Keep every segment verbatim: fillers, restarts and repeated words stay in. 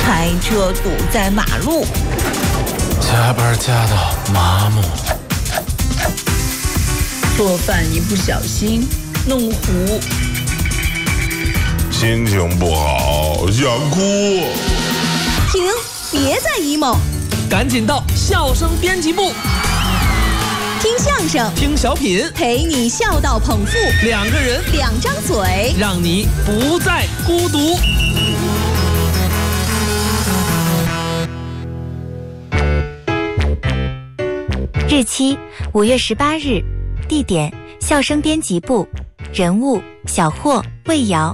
开车堵在马路， 加班加到麻木， 做饭一不小心弄糊， 心情不好想哭。 停，别再 emo， 赶紧到笑声编辑部， 听相声， 听小品， 陪你笑到捧腹， 两个人， 两张嘴， 让你不再孤独。 日期五月十八日，地点笑声编辑部，人物小霍、魏瑶。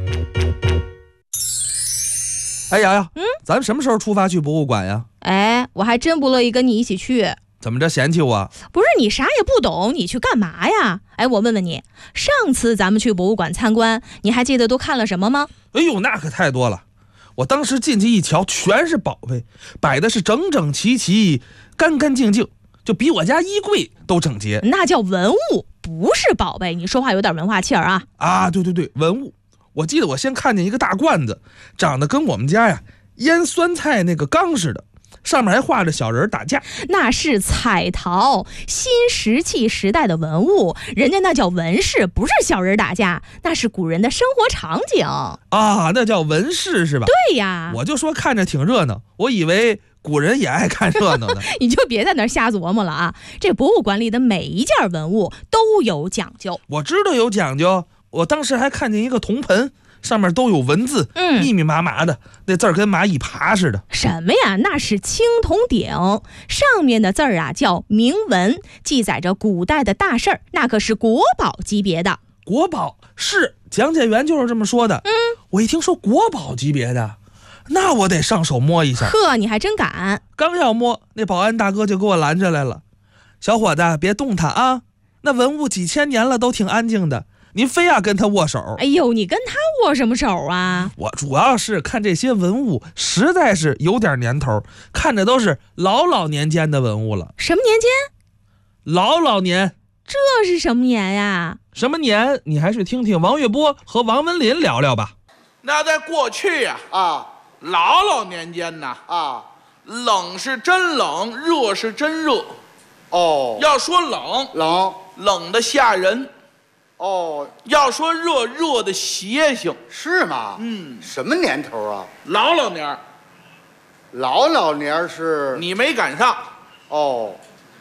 哎，瑶瑶，嗯，咱们什么时候出发去博物馆呀？ 哎，我还真不乐意跟你一起去。 怎么着，嫌弃我？ 不是，你啥也不懂，你去干嘛呀？哎，我问问你，上次咱们去博物馆参观，你还记得都看了什么吗？ 哎呦，那可太多了。我当时进去一瞧，全是宝贝，摆的是整整齐齐，干干净净，就比我家衣柜都整洁。 那叫文物，不是宝贝。你说话有点文化气儿啊！ 啊，对对对，文物。我记得我先看见一个大罐子，长得跟我们家呀腌酸菜那个缸似的，上面还画着小人打架。 那是彩陶，新石器时代的文物，人家那叫纹饰，不是小人打架，那是古人的生活场景啊，那叫纹饰是吧？ 对呀， 我就说看着挺热闹，我以为古人也爱看热闹呢。 你就别在那儿瞎琢磨了啊！这博物馆里的每一件文物都有讲究。 我知道有讲究，我当时还看见一个铜盆，上面都有文字，嗯，密密麻麻的，那字儿跟蚂蚁爬似的。 什么呀？那是青铜鼎，上面的字儿啊叫铭文，记载着古代的大事儿，那可是国宝级别的。 国宝是讲解员就是这么说的。嗯，我一听说国宝级别的，那我得上手摸一下。 呵，你还真敢！ 刚要摸，那保安大哥就给我拦下来了。小伙子，别动它啊！那文物几千年了，都挺安静的。您非要跟他握手？ 哎呦，你跟他握什么手啊？ 我主要是看这些文物实在是有点年头，看着都是老老年间的文物了。 什么年间？ 老老年。 这是什么年呀？ 什么年？你还是听听王月波和王文林聊聊吧。 那在过去呀，啊，老老年间呐，啊，冷是真冷，热是真热。哦，要说冷，冷冷的吓人。哦，要说热，热的邪性。 是吗？嗯，什么年头啊？ 老老年儿。 老老年儿是你没赶上。 哦，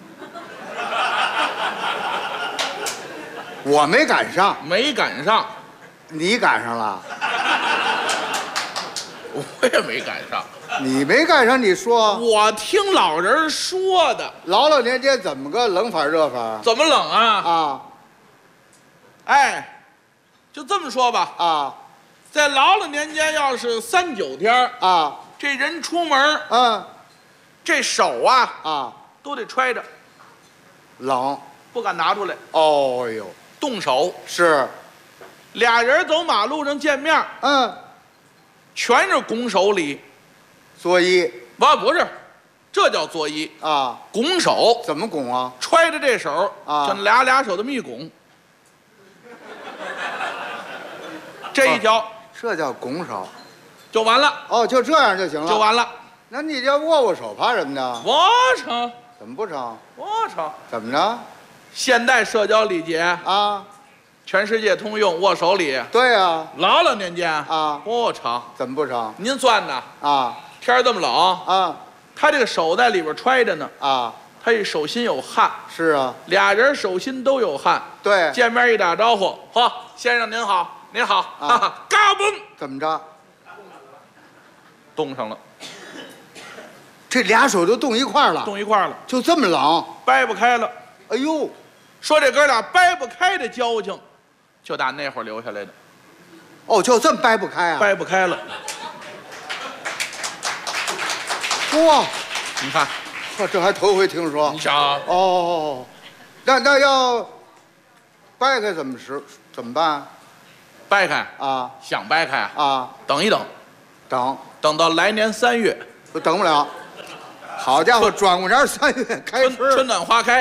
我没赶上。 没赶上。 你赶上了。 我也没赶上。 你没赶上，你说？ 我听老人说的。 老老年间怎么个冷法热法？ 怎么冷啊？啊。哎，就这么说吧啊，在老老年间，要是三九天啊，这人出门，嗯，这手啊啊都得揣着， 冷， 不敢拿出来。 哦呦， 动手是， 俩人走马路上见面，嗯，全是拱手礼， 作揖。 不不是，这叫作揖啊，拱手。 怎么拱啊？ 揣着这手啊，就俩俩手这么一拱。这一条、哦， 这叫拱手， 就完了。 哦，就这样就行了， 就完了。 那你这握握手，怕什么呢？ 我成， 怎么不成？ 我成， 怎么着？ 现代社交礼节啊，全世界通用，握手礼。 对呀、啊， 老老年间啊， 不成。 怎么不成？ 您算呐啊， 天这么冷啊， 他这个手在里边揣着呢啊。 他这手心有汗， 是啊， 俩人手心都有汗。 对， 见面一打招呼，嚯，先生您好，您好，啊、哈哈，嘎嘣， 怎么着？ 冻上了， 这俩手都冻一块了， 冻一块了， 就这么冷， 掰不开了。 哎呦， 说这哥俩掰不开的交情，就打那会儿留下来的。 哦，就这么掰不开啊？ 掰不开了。 哇， 你看。 这还头回听说。 你想啊， 哦，那那要掰开怎么时怎么办？ 掰开啊， 想掰开啊， 等一等， 等等到来年三月， 都等不了。好家伙，转过年三月开春， 春暖花开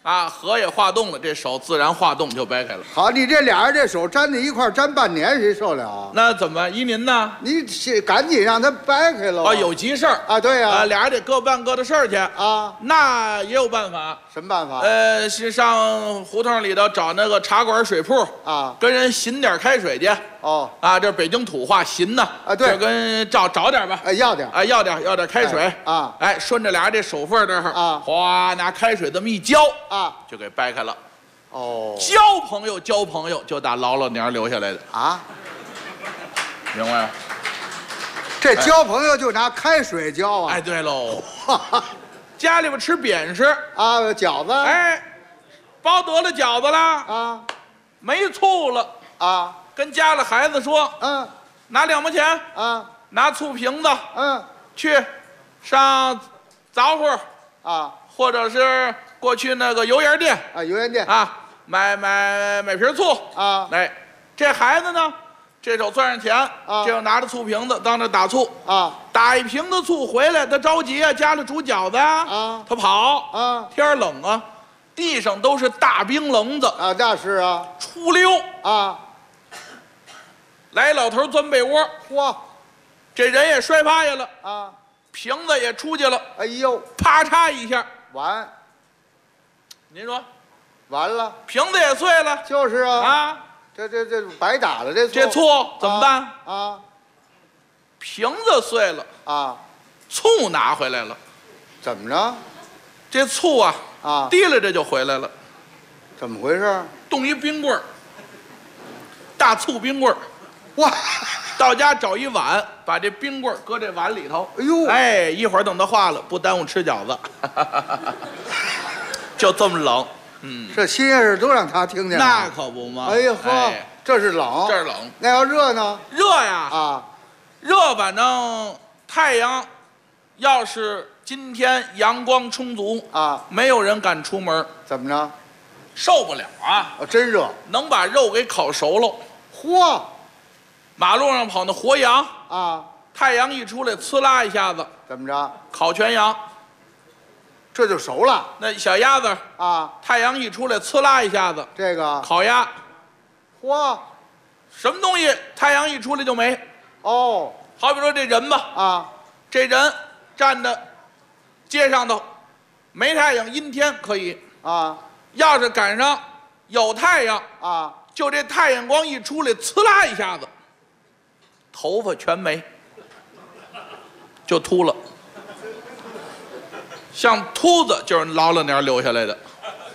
啊，河也化冻了，这手自然化冻就掰开了。 好，你这俩人这手粘在一块儿粘半年，谁受了啊？ 那怎么依您呢？ 你赶紧让他掰开了啊，有急事儿啊，对呀、 啊，俩人得各办各的事儿去啊。 那也有办法。 什么办法？ 呃，是上胡同里头找那个茶馆水铺啊， 跟人寻点开水去。 哦， 啊，这北京土话寻呢啊，对， 就跟找找点吧， 哎，要点， 啊，要点要点开水啊， 哎，顺着俩人这手缝这儿啊， 哗，拿开水这么一浇啊， 就给掰开了。 哦， 交朋友交朋友就打老老娘留下来的啊， 明白吗？ 这交朋友就拿开水浇啊？ 哎，对喽，家里边吃扁食啊，饺子， 哎，包得了饺子了啊， 没醋了啊， 跟家里孩子说， 嗯， 拿两毛钱啊， 拿醋瓶子， 嗯， 去上杂货啊， 或者是过去那个油盐店啊，油盐店啊，买买买瓶醋啊， 哎，这孩子呢，这手攥上钱， 啊， 这手拿着醋瓶子当这打醋啊， 打一瓶子醋回来，他着急啊，家里煮饺子啊， 啊， 他跑啊， 天冷啊，地上都是大冰棱子啊，那是啊， 出溜啊， 来老头钻被窝， 嚯， 这人也摔趴下了啊， 瓶子也出去了， 哎呦， 啪嚓一下， 完， 您说完了， 瓶子也碎了， 就是啊， 啊， 这这这白打了这醋， 这醋怎么办啊？ 瓶子碎了啊， 醋拿回来了， 怎么着？ 这醋啊啊， 提了这就回来了， 怎么回事？ 冻一冰棍儿，大醋冰棍儿， 哇！ 到家找一碗，把这冰棍儿搁这碗里头。 哎呦， 哎，一会儿等它化了，不耽误吃饺子。就这么冷，嗯， 这新鲜事都让他听见了。 那可不嘛。 哎呀呵， 哎这是冷， 这是冷。 那要热呢？ 热呀， 啊， 热，反正太阳要是今天阳光充足啊， 没有人敢出门。 怎么着？ 受不了啊！ 啊，真热， 能把肉给烤熟了。 嚯！ 马路上跑那活羊啊， 太阳一出来，呲啦一下子， 怎么着？ 烤全羊， 这就熟了。 那小鸭子啊， 太阳一出来，呲啦一下子， 这个烤鸭， 嚯！ 什么东西太阳一出来就没？ 哦， 好比说这人吧， 啊， 这人站在街上头，没太阳，阴天可以啊， 要是赶上有太阳啊， 就这太阳光一出来，呲啦一下子，头发全没，就秃了，像秃子就是老老年留下来的。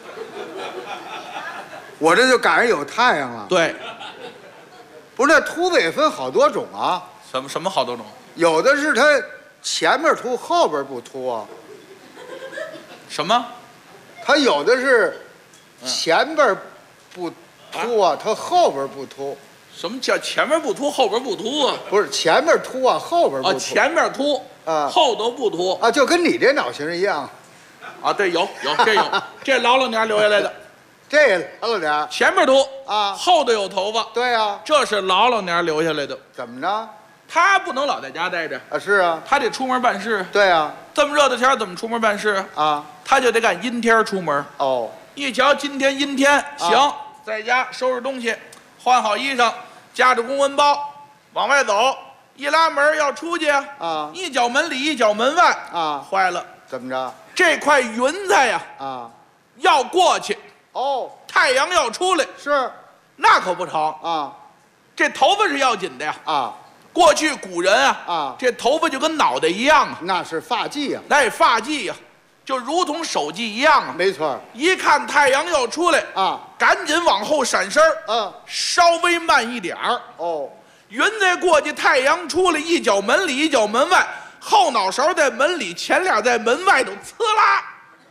我这就赶上有太阳了。 对， 不是，那秃子也分好多种啊。 什么什么好多种？ 有的是它前面秃，后边不秃啊。 什么？ 它有的是前边不秃啊，它后边不秃。 什么叫前面不秃，后边不秃啊？ 不是前面秃啊，后边不啊， 秃。 前面秃啊， 后头不秃啊，就跟你这脑型一样。 啊，对，有有这有，这老老年留下来的。 这也老老年前面秃啊， 后头有头发。 对呀， 这是老老年留下来的。 怎么着？ 他不能老在家待着啊，是啊， 他得出门办事。 对呀， 这么热的天怎么出门办事啊？ 他就得赶阴天出门。 哦， 一瞧今天阴天，行，在家收拾东西，换好衣裳，夹着公文包往外走，一拉门要出去啊， 一脚门里一脚门外啊， 坏了， 怎么着？ 这块云彩呀啊， 要过去， 哦， 太阳要出来， 是， 那可不成啊， 这头发是要紧的呀啊， 过去古人啊啊， 这头发就跟脑袋一样啊， 那是发髻呀， 那发髻呀，就如同手髻一样啊， 没错， 一看太阳要出来啊， 赶紧往后闪身儿， 嗯， 稍微慢一点儿， 哦， 云彩过去，太阳出来，一脚门里一脚门外，后脑勺在门里，前脸在门外头，呲啦，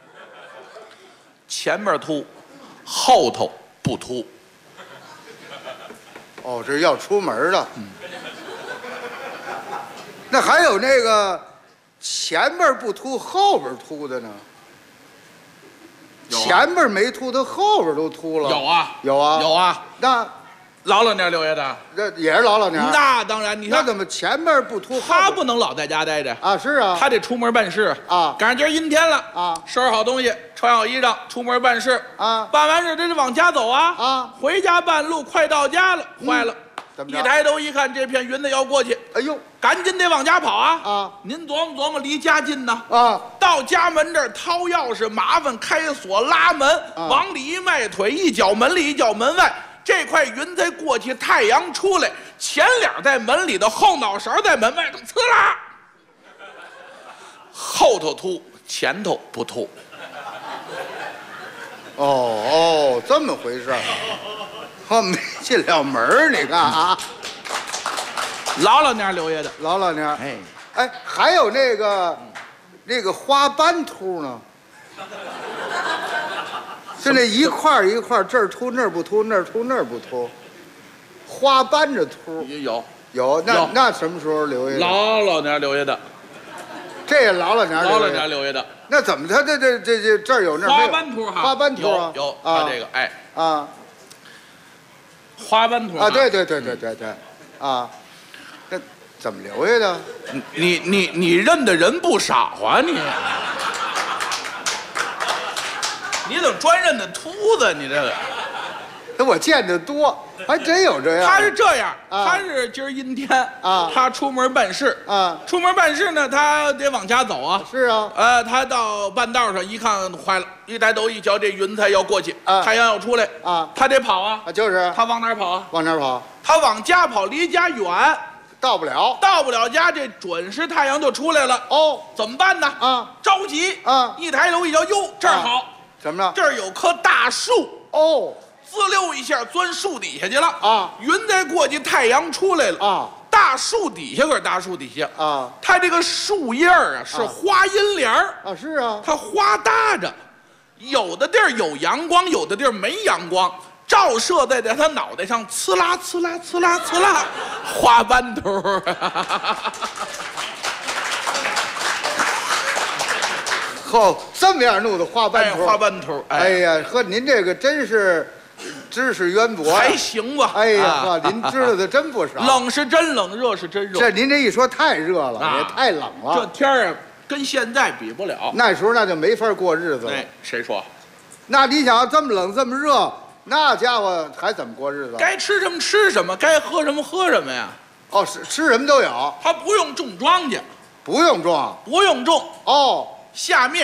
前面秃，后头不秃。 哦，这是要出门的。嗯，那还有那个前边不秃，后边秃的呢？ 有啊前边没秃，它后边都秃了。 有啊， 有啊， 有啊。 那老老年留下的， 这也是老老年。 那当然，你看那怎么前面不秃？ 他不能老在家待着啊？是啊， 他得出门办事啊。 赶上今儿阴天了啊， 收拾好东西，穿好衣裳，出门办事啊。 办完事这是往家走啊啊。 回家半路快到家了，坏了。 怎么着？ 一抬头一看，这片云子要过去， 哎呦， 赶紧得往家跑啊！ 啊， 您琢磨琢磨，离家近呢啊， 到家门这儿掏钥匙，麻烦开锁拉门， 啊、 往里一迈腿，一脚门里一脚门外，这块云才过去，太阳出来，前脸在门里头，后脑勺在门外头，呲啦，后头秃，前头不秃。 哦哦，这么回事儿。我没进了门儿，你看啊， 老老年留下的， 老老年。 哎哎，还有那个，那个花斑秃呢，就那一块一块，这儿秃那儿不秃，那儿秃那儿不秃，花斑着秃。 有有，那那什么时候留下的？ 老老年留下的， 这也老老年老老年留下的。 那怎么他这这这这这儿有那花斑秃哈？ 花斑秃啊， 有他这个哎啊。 花斑秃啊，对对对对对对，啊，这怎么留下的？ 你你你认的人不少啊你，你怎么专认的秃子？你这个， 这我见得多，还真有这样。 他是这样， 啊、 他是今儿阴天啊， 他出门办事啊， 出门办事呢，他得往家走啊。 是啊， 呃，他到半道上一看，坏了，一抬头一瞧，这云彩要过去， 啊、 太阳要出来啊， 他得跑啊。 啊，就是他往哪儿跑啊？ 往哪儿跑？ 他往家跑，离家远， 到不了， 到不了家，这准时太阳就出来了。 哦， 怎么办呢？ 啊， 着急啊！ 一抬头一瞧，哟，这儿好， 啊、怎么着？ 这儿有棵大树。 哦。 滋溜一下钻树底下去了啊！ 云再过去，太阳出来了啊！ 大树底下可是大树底下啊！ 它这个树叶儿啊是花阴帘儿啊，是啊， 它花搭着，有的地儿有阳光，有的地儿没阳光，照射在在它脑袋上，呲啦呲啦呲啦呲啦，花斑秃。 哦，这么样弄的花斑秃， 花斑秃。 哎呀，呵，您这个真是知识渊博， 还行吧？ 哎呀，呵，您知道的真不少。 冷是真冷，热是真热。 这您这一说太热了，也太冷了。 这天儿啊，跟现在比不了。 那时候那就没法过日子了。 哎，谁说？ 那你想这么冷这么热，那家伙还怎么过日子？ 该吃什么吃什么，该喝什么喝什么呀？ 哦，是吃什么都有。 他不用种庄稼， 不用种， 不用种。 哦。 下面，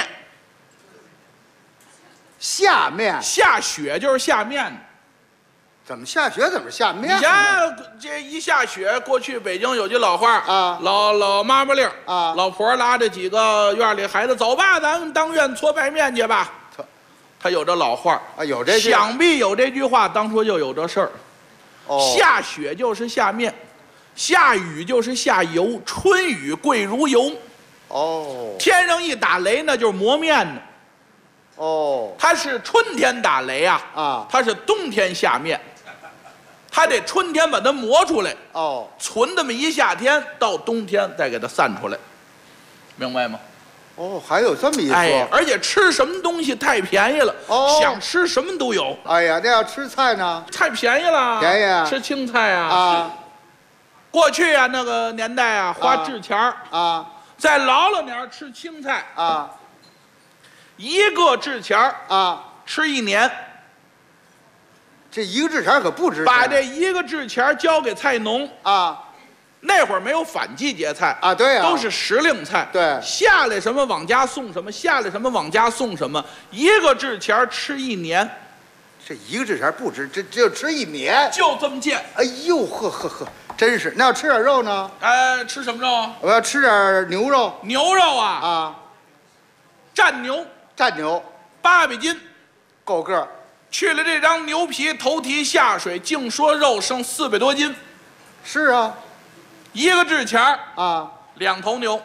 下面下雪就是下面， 怎么下雪？怎么下面？ 你想这一下雪，过去北京有句老话啊， 老老妈妈令啊， 老婆拉着几个院里孩子走吧，咱们当院搓白面去吧。他他有这老话啊，有这句， 想必有这句话，当初就有这事儿。 哦， 下雪就是下面，下雨就是下油，春雨贵如油。 哦， 天上一打雷，那就是磨面呢。 哦， 它是春天打雷啊， 啊， 它是冬天下面，它得春天把它磨出来， 哦， 存那么一夏天，到冬天再给它散出来，明白吗？ 哦，还有这么一说， 哎，而且吃什么东西太便宜了， 哦， 想吃什么都有。 哎呀，那要吃菜呢？ 太便宜了， 便宜啊， 吃青菜啊。 啊， 过去啊，那个年代啊，花纸钱儿啊。 在老老年吃青菜啊， 一个纸钱儿啊， 吃一年。 这一个纸钱可不值钱。 把这一个纸钱交给菜农啊， 那会儿没有反季节菜啊，对啊， 都是时令菜。 对， 下来什么往家送什么，下来什么往家送什么，一个纸钱吃一年。 这一个纸钱不值，这只有吃一年， 就这么贱。 哎呦呵呵呵，真是。那要吃点肉呢？ 呃，吃什么肉啊？ 我要吃点牛肉。 牛肉啊？ 啊， 战牛， 战牛， 八百斤， 够个儿。 去了这张牛皮，头提下水，净说肉剩四百多斤。 是啊， 一个纸钱啊， 两头牛。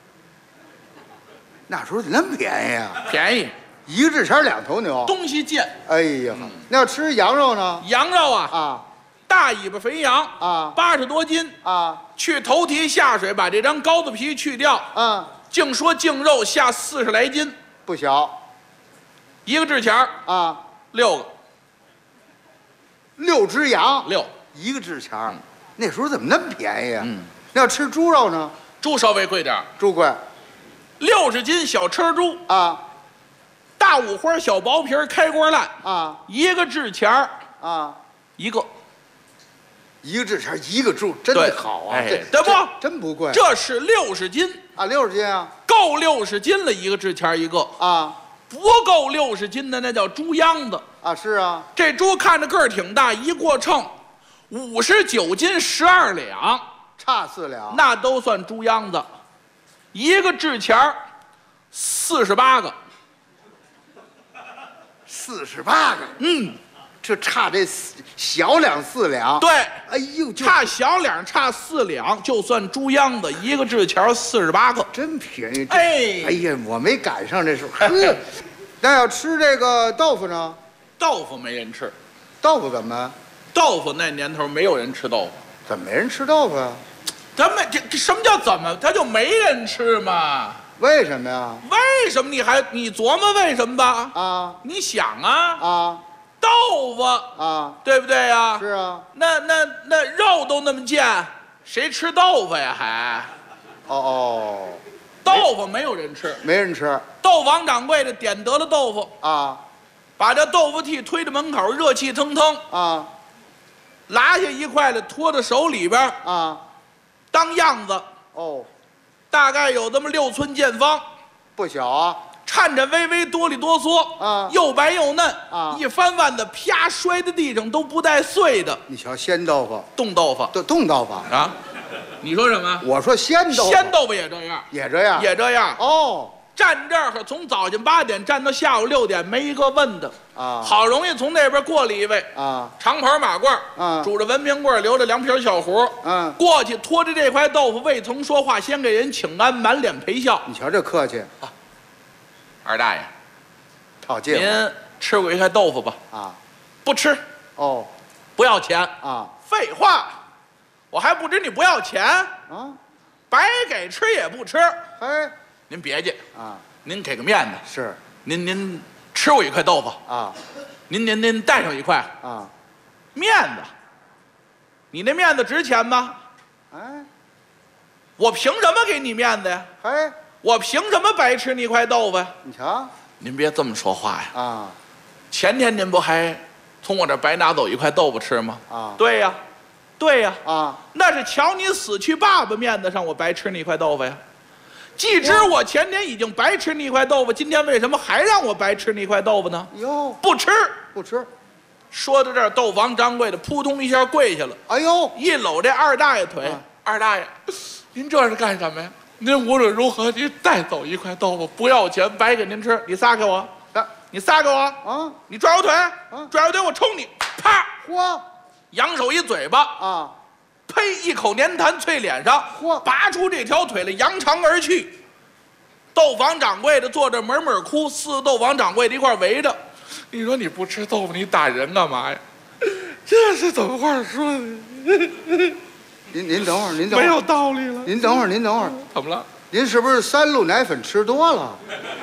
那时候怎么那么便宜啊？ 便宜。 一个纸钱两头牛， 东西贱。 哎呀，嗯、那要吃羊肉呢？ 羊肉啊啊， 大尾巴肥羊啊， 八十多斤啊， 去头提下水，把这张膏子皮去掉啊， 净说净肉下四十来斤， 不小。 一个纸钱啊， 六个， 六只羊， 六一个制钱儿，那时候怎么那么便宜啊？ 嗯， 那要吃猪肉呢？ 猪稍微贵点儿， 猪贵六十斤小车猪啊， 大五花小薄皮儿开锅烂啊， 一个制钱儿啊， 一个， 一个制钱儿一个猪，真的好啊！ 哎这对不？ 真不贵。 这是六十斤啊，六十斤啊， 够六十斤了，一个制钱儿一个啊， 不够六十斤的那叫猪秧子。 啊，是啊， 这猪看着个儿挺大，一过秤，五十九斤十二两， 差四两， 那都算猪秧子。一个制钱儿四十八个， 四十八个， 嗯， 这差这四小两四两。 对， 哎呦，就差小两差四两，就算猪秧子，一个制钱儿四十八个， 真便宜。 哎哎呀，我没赶上这时候。呵，那要吃这个豆腐呢？ 豆腐没人吃， 豆腐怎么？ 豆腐那年头没有人吃豆腐， 怎么没人吃豆腐啊？ 咱们这这什么叫怎么？他就没人吃嘛？ 为什么呀？ 为什么你还你琢磨为什么吧？ 啊你想啊啊豆腐啊！ 对不对呀？ 是啊。 那那那肉都那么贱，谁吃豆腐呀？还哦哦， 豆腐没有人吃， 没人吃豆王掌柜的点得了豆腐， 啊把这豆腐屉推到门口，热气腾腾， 啊拿下一块来，托到手里边啊！ 当样子， 哦， 大概有这么六寸见方， 不小啊！ 颤颤巍巍，哆里哆嗦， 啊又白又嫩， 啊一翻腕子，啪摔在地上都不带碎的， 你瞧，鲜豆腐， 冻豆腐冻冻豆腐。 啊！你说什么？ 我说鲜豆腐， 鲜豆腐也这样， 也这样， 也这样。 哦站这儿从早晨八点站到下午六点，没一个问的。 啊好容易从那边过来一位， 啊长袍马褂， 啊拄着文明棍，留着两撇小胡， 嗯， 过去拖着这块豆腐，未曾说话，先给人请安，满脸陪笑。 你瞧这客气， 二大爷， 讨戒您吃过一块豆腐吧？ 啊！ 不吃， 哦不要钱。 啊废话，我还不知你不要钱， 啊！ 白给吃也不吃。 嘿您别介， 啊， 您给个面子， 是您您吃过一块豆腐， 啊您您您带上一块啊！ 面子。你那面子值钱吗？ 哎我凭什么给你面子呀？ 嘿， 我凭什么白吃你一块豆腐呀？ 你瞧您别这么说话呀！ 啊前天您不还从我这儿白拿走一块豆腐吃吗？ 啊对呀，对呀， 啊！ 那是瞧你死去爸爸面子上，我白吃你一块豆腐呀。既知我前天已经白吃你一块豆腐，今天为什么还让我白吃你一块豆腐呢？ 哟， 不吃。 不吃。 说到这儿，豆房掌柜的扑通一下跪下了， 哎呦， 一搂这二大爷腿。 啊二大爷，您这是干什么呀？您无论如何，您带走一块豆腐，不要钱，白给您吃。你撒给我， 啊你撒给我， 啊你拽我腿，拽我腿，我抽你！啪， 嚯扬手一嘴巴， 啊！ 呸！一口粘痰啐脸上， 嚯拔出这条腿来，扬长而去。豆房掌柜的坐这闷闷哭，四个豆房掌柜的一块围着。你说你不吃豆腐，你打人干嘛呀？这是怎么话说的？ 您您等会儿，您等会儿， 没有道理了。 您等会儿，您等会儿， 怎么了？ 您是不是三鹿奶粉吃多了？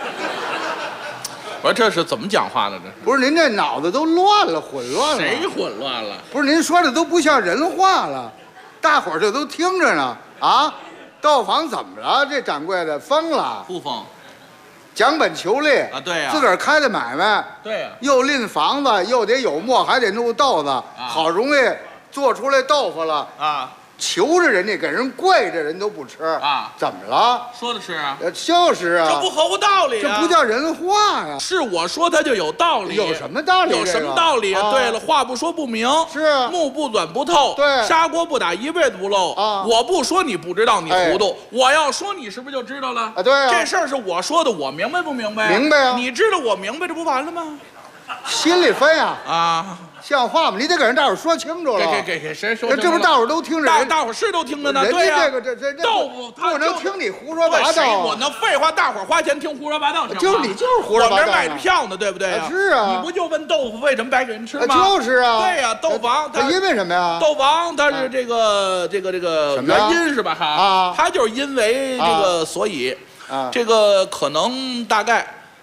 我说这是怎么讲话呢？这是不是，您这脑子都乱了，混乱了。 谁混乱了？ 不是，您说的都不像人话了，大伙儿这都听着呢。啊，豆坊怎么了？这掌柜的疯了？ 不疯讲本求利啊？对呀、 自个儿开的买卖， 对呀、 又拎房子，又得有磨，还得弄豆子，好容易做出来豆腐了， 啊， 求着人家，给人跪着，人都不吃啊？ 怎么了？ 说的是啊， 呃就是啊， 这不合乎道理啊！ 这不叫人话呀！ 是我说他就有道理， 有什么道理？ 有什么道理啊？对了，话不说不明， 是目不转不透， 对， 砂锅不打一辈子不漏啊！ 我不说你不知道，你糊涂；我要说你是不是就知道了？ 啊，对啊， 这事儿是我说的，我明白不明白？ 明白啊！ 你知道我明白，这不完了吗？ 心里分呀！ 啊， 像话吗？你得给人大伙说清楚了。 给给给给谁说？ 这不大伙都听着， 大大伙是都听着呢。 人对呀， 这个这这豆腐不能听你胡说八道。 谁我那废话，大伙花钱听胡说八道。 就是你就是胡说八道。 我这卖着票呢，对不对啊？ 是啊。 你不就问豆腐为什么白给人吃吗？ 就是啊。 对呀，豆房它因为什么呀？ 豆房它是这个这个这个原因是吧？哈啊，它就是因为这个所以啊，这个可能大概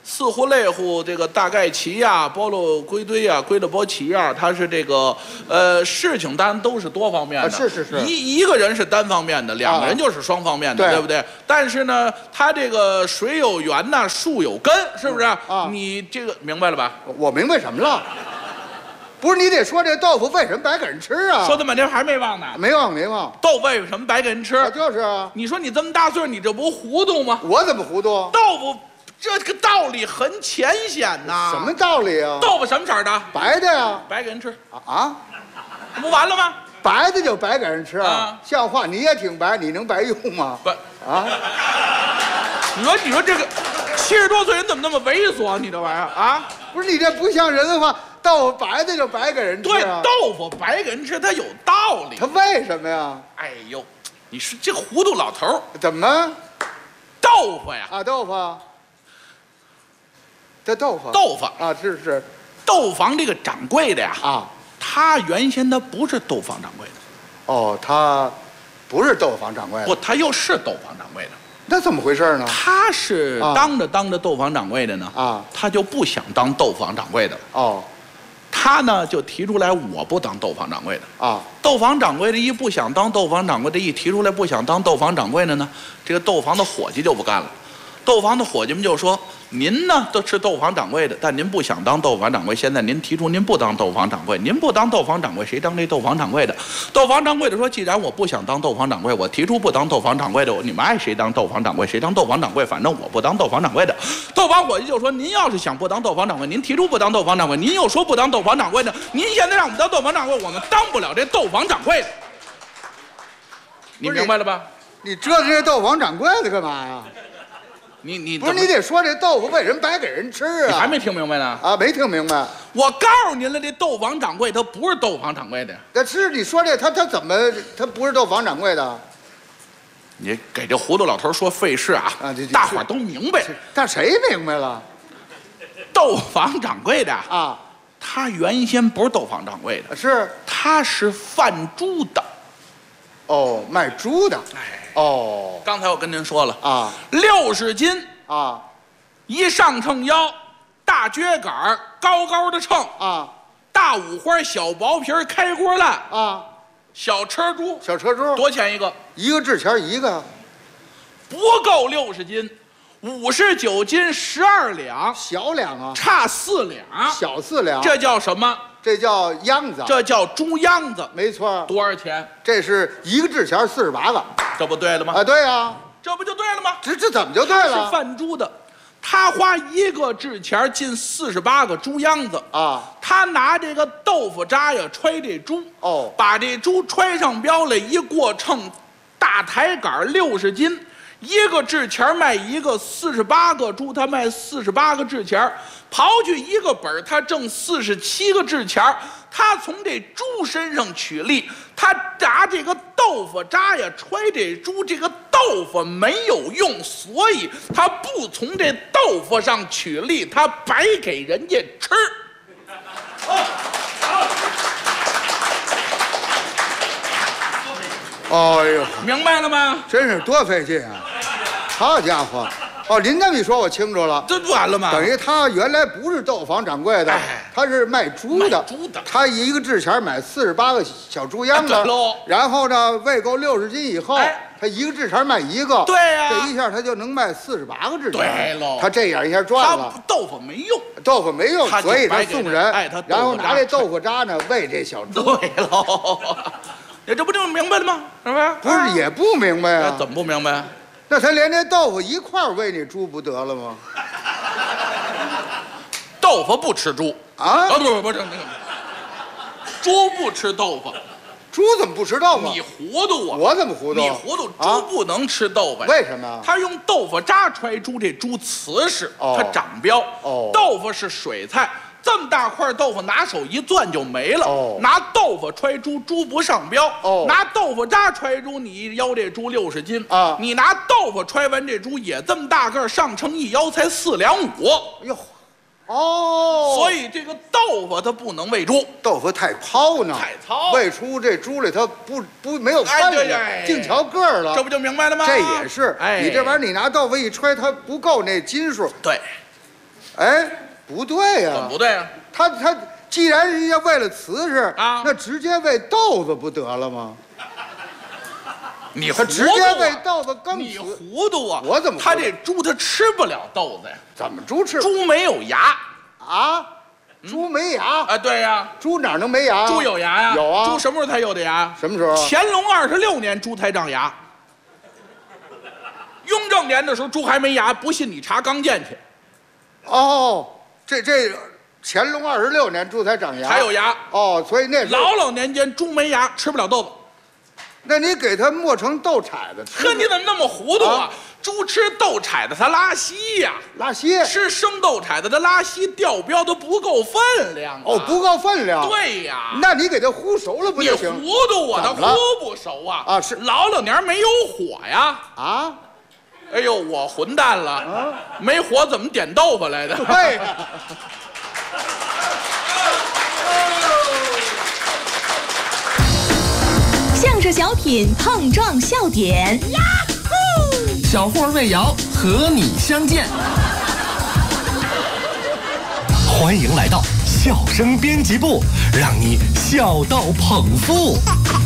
四户类户这个大概齐呀，包了归堆呀，归了包齐呀，它是这个呃事情当然都是多方面的， 啊、是是是， 一一个人是单方面的，两个人就是双方面的，啊、对不对？但是呢，它这个水有源呐，树有根，是不是？啊，你这个明白了吧？ 我明白什么了？不是你得说这豆腐为什么白给人吃啊？ 说这半天还没忘呢。 没忘没忘。 豆腐为什么白给人吃？ 啊、就是啊。 你说你这么大岁数，你这不糊涂吗？ 我怎么糊涂？ 豆腐。这个道理很浅显呐！ 什么道理啊？ 豆腐什么色的？ 白的呀。 白给人吃啊啊！ 不完了吗？ 白的就白给人吃啊？像话！你也挺白，你能白用吗？ 不啊！ 你说你说这个七十多岁人怎么那么猥琐？你这玩意儿啊？ 不是你这不像人的话，豆腐白的就白给人吃啊？ 对，豆腐白给人吃，它有道理。 它为什么呀？ 哎呦，你是这糊涂老头儿！ 怎么？ 豆腐呀！ 啊，豆腐。这豆腐， 豆腐啊，是是， 豆房这个掌柜的呀， 啊， 他原先他不是豆房掌柜的， 哦，他不是豆房掌柜的， 不，他又是豆房掌柜的， 那怎么回事呢？ 他是当着当着豆房掌柜的呢， 啊， 他就不想当豆房掌柜的， 哦， 他呢就提出来我不当豆房掌柜的， 啊， 豆房掌柜的一不想当豆房掌柜的，一提出来不想当豆房掌柜的呢，这个豆房的伙计就不干了。豆房的伙计们就说：“您呢都是豆房掌柜的，但您不想当豆房掌柜。现在您提出您不当豆房掌柜，您不当豆房掌柜，谁当这豆房掌柜的？”豆房掌柜的说：“既然我不想当豆房掌柜，我提出不当豆房掌柜的，你们爱谁当豆房掌柜谁当豆房掌柜，反正我不当豆房掌柜的。”豆房伙计就说：“您要是想不当豆房掌柜，您提出不当豆房掌柜，您又说不当豆房掌柜的，您现在让我们当豆房掌柜，我们当不了这豆房掌柜的。你明白了吧？ 你折腾这豆房掌柜的干嘛呀？” 你你不是你得说这豆腐为什么白给人吃啊？ 你还没听明白呢？ 啊，没听明白。 我告诉您了，这豆房掌柜他不是豆房掌柜的。 那是你说这他他怎么他不是豆房掌柜的？ 你给这糊涂老头说费事啊！啊，大伙儿都明白。 但谁明白了？ 豆房掌柜的啊， 他原先不是豆房掌柜的， 是他是贩猪的。 哦，卖猪的。 哎。 哦， 刚才我跟您说了啊， 六十斤啊， 一上秤腰，大撅杆高高的秤啊， 大五花小薄皮开锅烂啊， 小车猪， 小车猪多钱一个？ 一个制钱一个， 不够六十斤，五十九斤十二两， 小两啊， 差四两， 小四两， 这叫什么？ 这叫秧子， 这叫猪秧子， 没错。 多少钱？ 这是一个制钱四十八个， 这不对了吗？ 啊，对呀， 这不就对了吗？ 这这怎么就对了？ 他是贩猪的，他花一个制钱进四十八个猪秧子啊， 他拿这个豆腐渣呀揣这猪， 哦， 把这猪揣上标了，一过秤，大抬杆六十斤。一个制钱卖一个，四十八个猪他卖四十八个制钱，刨去一个本他挣四十七个制钱。他从这猪身上取利，他拿这个豆腐渣呀揣这猪，这个豆腐没有用，所以他不从这豆腐上取利，他白给人家吃。 哎呦， 明白了吗？ 真是多费劲啊！好家伙，哦，您这么一说，我清楚了， 这不完了吗？ 等于他原来不是豆房掌柜的， 哎、 他是卖猪的。 卖猪的， 他一个制钱买四十八个小猪秧子， 哎、 然后呢，喂够六十斤以后， 哎、 他一个制钱卖一个， 对呀、 啊，这一下他就能卖四十八个制钱。 对喽， 他这样一下赚了。 他豆腐没用， 豆腐没用，所以他送人， 哎，他然后拿这豆腐渣呢喂这小猪。 对喽。这这不就明白了吗？是不是？ 不是也不明白啊？ 怎么不明白？ 那他连这豆腐一块喂那猪不得了吗？ 豆腐不吃猪啊？ 不不不是那个，猪不吃豆腐。 猪怎么不吃豆腐？ 你糊涂啊！ 我怎么糊涂？ 你糊涂，猪不能吃豆腐。 为什么？ 他用豆腐渣揣猪，这猪瓷实，它长标。 哦， 豆腐是水菜。这么大块豆腐，拿手一攥就没了。 哦， 拿豆腐揣猪，猪不上标。 哦， 拿豆腐渣揣猪，你一腰这猪六十斤啊。 你拿豆腐揣完这猪也这么大个，上称一腰才四两五。 哟，哦， 所以这个豆腐它不能喂猪， 豆腐太糙呢， 太糙， 喂出这猪里它不不没有饭量， 哎、 净瞧个儿了。 这不就明白了吗？ 这也是， 哎， 你这玩意儿你拿豆腐一揣，它不够那斤数。 对。 哎，不对呀、啊， 怎么不对啊？ 他他既然人家为了瓷实啊， 那直接喂豆子不得了吗？ 你糊涂、啊、 他直接喂豆子更你糊涂啊！ 我怎么糊涂？ 他这猪他吃不了豆子呀？ 怎么猪吃？ 猪没有牙啊？猪没牙啊？对呀， 猪哪能没牙？ 猪有牙呀？ 有啊。 猪什么时候才有的牙？ 什么时候？ 乾隆二十六年猪才长牙。雍正年的时候猪还没牙，不信你查纲鉴去。 哦，这这乾隆二十六年猪才长牙， 才有牙。 哦，所以那时候老老年间猪没牙，吃不了豆子。 那你给它磨成豆铲子吃？ 呵，你怎么那么糊涂啊？啊猪吃豆铲子它拉稀呀、啊， 拉稀。 吃生豆铲子它拉稀，掉标都不够分量、啊。 哦，不够分量。 对呀、啊。 那你给它烀熟了不就行？ 你糊涂我，它烀不熟啊。 啊，是老老年没有火呀。 啊。 哎呦，我混蛋了！啊、没火怎么点豆腐来的？ 对、啊。 相声小品碰撞笑点，呀呼！小霍魏瑶和你相见。欢迎来到笑声编辑部，让你笑到捧腹。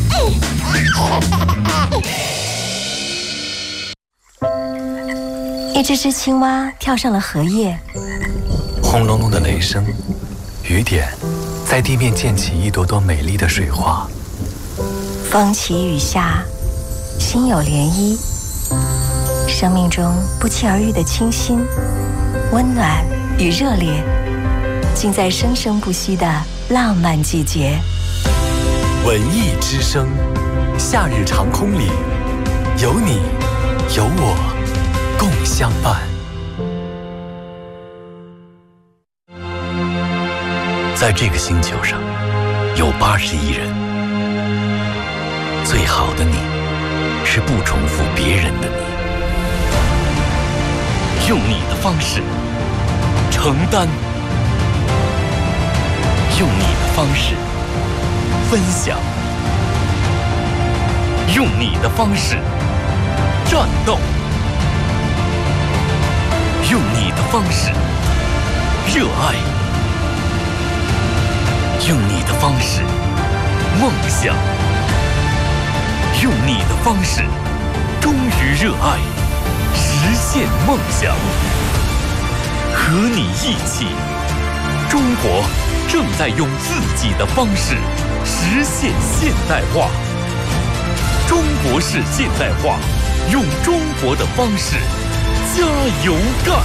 一只只青蛙跳上了荷叶， 轰隆隆的雷声，雨点在地面溅起一朵朵美丽的水花。 风起雨下，心有涟漪。生命中不期而遇的清新、温暖与热烈，尽在生生不息的浪漫季节。 文艺之声，夏日长空里，有你，有我，共相伴。在这个星球上，有八十亿人。最好的你，是不重复别人的你。用你的方式承担，用你的方式分享，用你的方式战斗，用你的方式热爱，用你的方式梦想，用你的方式忠于热爱，实现梦想。和你一起，中国正在用自己的方式实现现代化。中国式现代化，用中国的方式加油干。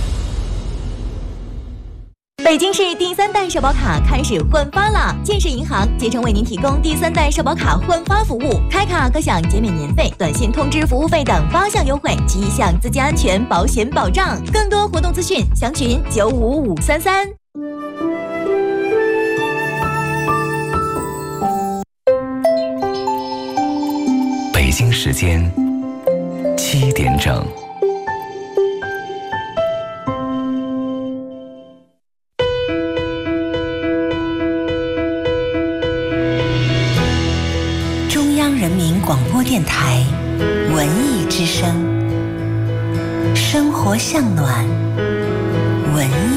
北京市第三代社保卡开始换发了，建设银行竭诚为您提供第三代社保卡换发服务，开卡可享减免年费、短信通知服务费等八项优惠及一项资金安全保险保障。更多活动资讯，详询九五五三三。 北京时间七点整。 人民广播电台文艺之声，生活向暖，文艺